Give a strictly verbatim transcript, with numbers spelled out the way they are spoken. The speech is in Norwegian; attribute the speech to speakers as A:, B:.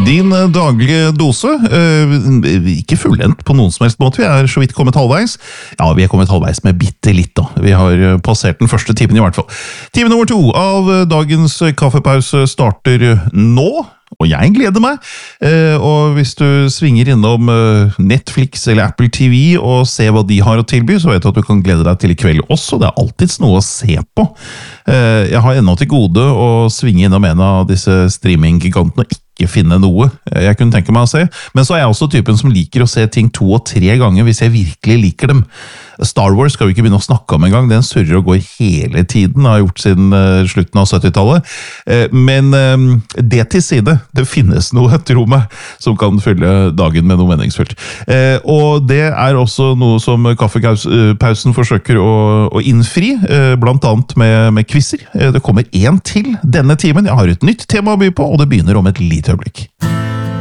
A: Din daglige dose, eh, ikke fullendt på noen som helst måte, vi er så vidt kommet halvveis. Ja, vi er kommet halvveis med bitte litt da. Vi har passert den første timen i hvert fall. Time nummer to av dagens kaffepause starter nå. Og jeg gleder meg, og hvis du svinger innom Netflix eller Apple T V og ser hva de har å tilby, så vet du at du kan glede deg til i kveld også. Det er alltids noe å se på. Jeg har ennå til gode å svinge innom en av disse streaminggigantene og ikke finne noe jeg kunne tenke meg å se. Men så er jeg også typen som liker å se ting to og tre ganger hvis jeg virkelig liker dem. Star Wars skal vi ikke begynne å snakke om en gang, den surrer og går hele tiden, har gjort siden uh, slutten av syttitallet. Uh, men uh, det til side, det finnes noe, tro meg, som kan fylle dagen med noe meningsfullt. Uh, og det er også noe som kaffepausen forsøker å, å innfri, uh, blant annet med, med quizzer. Uh, det kommer en til denne timen, jeg har et nytt tema å by på, og det begynner om et lite øyeblikk.